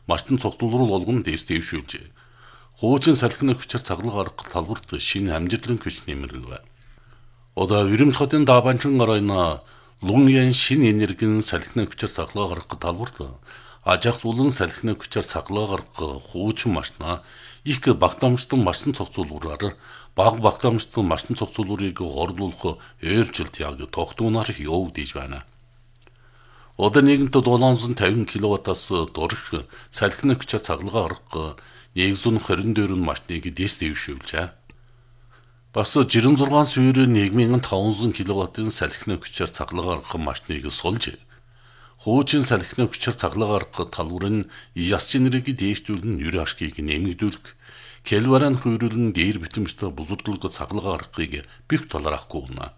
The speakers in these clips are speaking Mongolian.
машин цогцлуулал болгон дэвшүүлжээ. Хуучин салхины хүчээр цаглаг арга талбарт шинэ амжилтлан хүч нэмэрлэв. Одоо Ирэмч хотын Даабанчин оройно Луньян шинэ энергийн салхины хүчээр цаглаг арга талбарт ажиглуулан салхины хүчээр цаглаг арга хуучин машина их багтаамжтай машин цогцлуулаараар баг багтаамжтай машин цогцлуулыг орлуулах өөрчлөлт яг тогтооноор явагдаж байна. Одоо нэгэнт 750 кВт-аас дөрөх салхины хүчээр цаглаг арга 124 машиныг дэвшүүлжээ. Бас 66 сүүрийн 1500 кВт-ийн салхины хүчээр цаглаг арга машиныг сулж, хуучин салхины хүчээр цаглаг арга талбарын яс чинэрийг дэвшүүлэн юр ашгийг нэмэгдүүлэх, кэлваран хүйрүүлэн дээр битэмжтэй бузурдлыг цаглаг аргыг бих толрахгүй байна.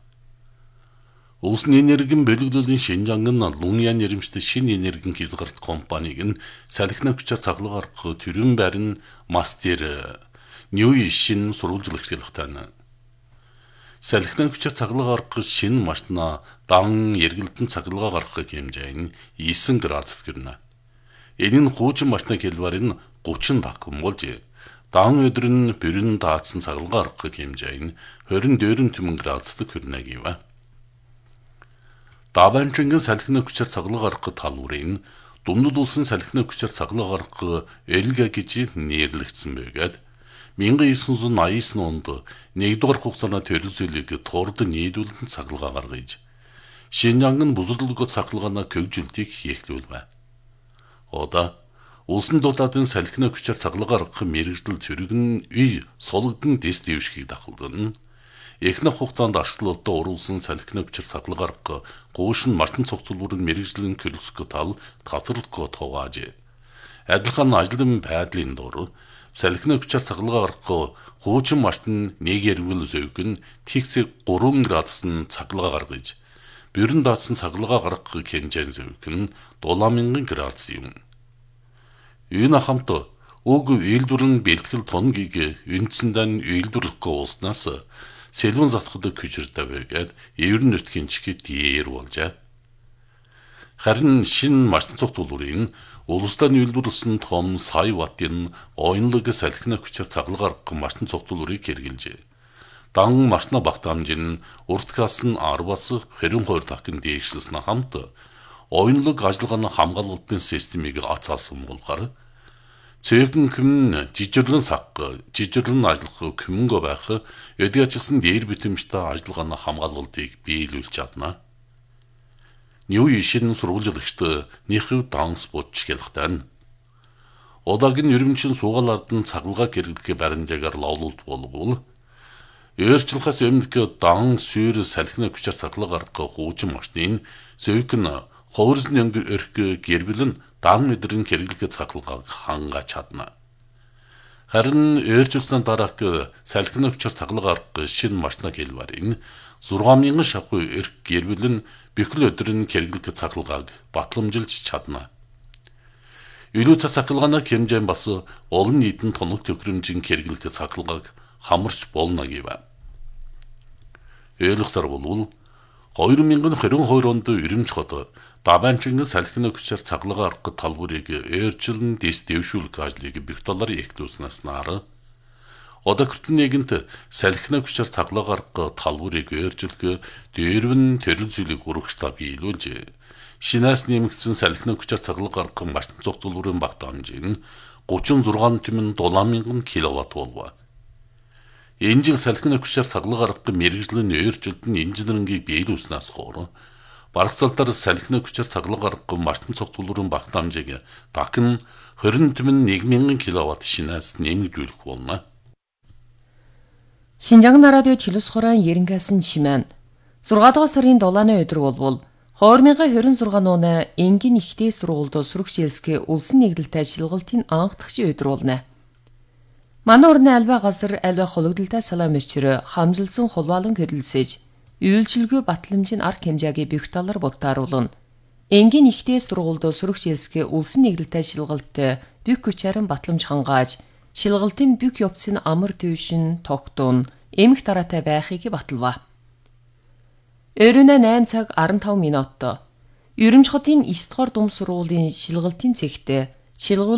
Улсын энергийн бөлөглөлийн Шинжангийн Луньян нэрмжтэй шинэ энергийн хязгаарт компаниг нь салхины хүчээр цаглаг арга төрийн байрны мастер Ньюи шинэ сурвалжлагчлагтай тань. Салхины хүчээр цаглаг арга шинэ машина дан эргэлтэн цаглаг арга хэмжээ нь 9 градус гэрнэ. Энэ нь хуучин машина кэлварын 30 дакм болж, дан өдөр нь бүрэн даацсан цаглаг арга хэмжээ нь 24 градусд хүрнэ гэв. Даабанчингийн салхины хүчээр цаглаг арга талбарын дундад улсын салхины хүчээр цаглаг арга Элга гэж нэрлэгдсэн байгаад 1989 онд 1-р хугацааны төлөвлөлийг турд нийлүүлэн цаглага гаргаж, Шинжангийн бузарлаг цаглагааны хөгжилтийг эхлүүлв. Одоо улсын дулаатын салхины хүчээр цаглага арга мэргэжил цэрэгэн үй сулгдан дэвшихийг дахалдан эхнэх хугацаанд ашиглалтаа оруулсан салхины хүчээр цаглаг арга гуушин машин цогцлуулын мэргэжлийн хөлсгө тал татварлага товааж, адилхан ажлын байдлын дор салхины хүчээр цаглаг арга хуучин машин нэг эргэл зөвгөн тэгсэг 3 градус цаглага гаргаж, бүрэн даасан цаглага гаргах хэмжээний зөвгөн 7000 градус юм. Энэ хамт уг үйлдвэрлэн бэлтгэл тонгийг үндсэндээ үйлдвэрлэхгүй ууснаас сэлвэн засахад хүчиртэй байгаад еврей нутгийн чихэд дээр болжээ. Харин шинэ машин цогцлуулын улстай үйлдвэрлэсэн том сая ваттын оюнлог салхины хүчээр цаглаг арга машин цогцлуулыг хэрэгжилжээ. Дан машина багтаамж нь уртгаас нь 10-аас 22 дахин дээшлсэн хамт оюнлог ажиллагааны хамгаалалтын системийг ацаасан болохоор цээгэн хүмүн жижирлэн сах, жижирлэн ажиллах хүмүнгөө байх, эдгэжсэн дээр битэмжтэй ажиллагааны хамгаалалтыг биелүүлж чадна. Ньюи шинэ сурвалжлагчд Нихэв данс будж хэлэхтэн. Одоогийн ерөнхий суугаал ардан цаглага хэрэглэх баримжаагаар ловлуулт болвол, өөрчлөхөөс өмнө дан сүүр салхины хүчээр цаглага арга хуучин машины зөөгн ховрзны өрх гэрбэлэн дан өдрийн хэрэглэх цаглагааг хангаж чадна. Харин өөрчлөлтийн дараах салхины хүчээр цаглага арга шинэ машина хэлбэрийн 6000 шавхуу өрх гэрбэлэн бүхэл өдрийн хэрэглэх цаглагааг батламжилж чадна. Илүүтэй цаглагааны хэмжээ бас олон нийтийн тоног төхөөрөмжийн хэрэглэх цаглагааг хамарч болно гэв. Ойлгосоор болвол 2022 онд Ирэмч хот Даабанчингийн салхины хүчээр цаглага арга талбарыг өөрчлөн дэвшүүлэх ажлыг бих талаар эхлүүлснээс нар одоо хүртэн нэгэнт салхины хүчээр цаглага арга талбарыг өөрчлөх дээрвэн төрөлзөлийг урагшлаа биелүүлж, шинээс нэмэгдсэн салхины хүчээр цаглага арга машин цогцлуулын багтаамж нь 36,7000 кВт болов. Энэ жил салхины хүчээр цаглага арга мэргэжлийн өөрчлөлтөнд инженерингийг биелүүлснээс хойш барагцаалтаар салхины хүчээр цаглага арга машин цогцлуулын багтаамжийг дахин 21,000 кВт шинээс нэмэгдүүлэх болно. Шинжаан радио телевиз хорон Ярингасан шимэн 6 дугаар сарын 7-ны өдөр болвол 2026 оны энгийн ихтэй сургуульд Сүрхшээлске улсын нэгдэлтэй шилгалтын анх дахь өдөр болно. Манай орны альва газар альва хологдолтой салам өчрө хамжилсан холбоолон хөдөлсөж үйлчилгүй батламжийн арга хэмжээгээ бих талаар бодтааруулна. Энгийн ихтэй сургуульд Сүрхшээлске улсын нэгдэлтэй шилгалттай бүх хүчээрэн батламж хангааж шилгалтын бүх явцын амар төвшин тогтун эмх дараатай байхыг баталва. Өрөөнө 8 цаг 15 минут. Ирэмч хотын 9 дугаар дум сургуулийн шилгалтын цэгт шилгүүл